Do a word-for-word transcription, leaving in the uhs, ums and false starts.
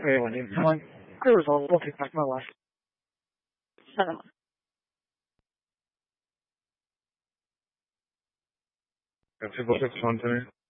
의원님, 상황 끌어서 어떻게 말씀하고 왔어? 잠깐만. That's it, what's it, Anthony?